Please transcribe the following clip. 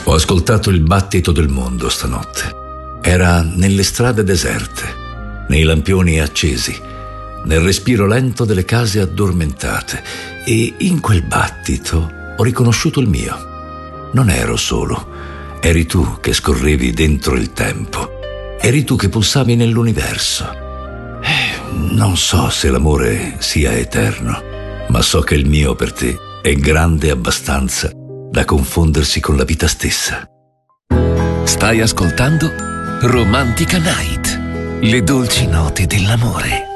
Ho ascoltato il battito del mondo stanotte. Era nelle strade deserte, nei lampioni accesi, nel respiro lento delle case addormentate, e in quel battito ho riconosciuto il mio. Non ero solo, eri tu che scorrevi dentro il tempo, eri tu che pulsavi nell'universo. Non so se l'amore sia eterno, ma so che il mio per te è grande abbastanza da confondersi con la vita stessa. Stai ascoltando Romantica Night, le dolci note dell'amore.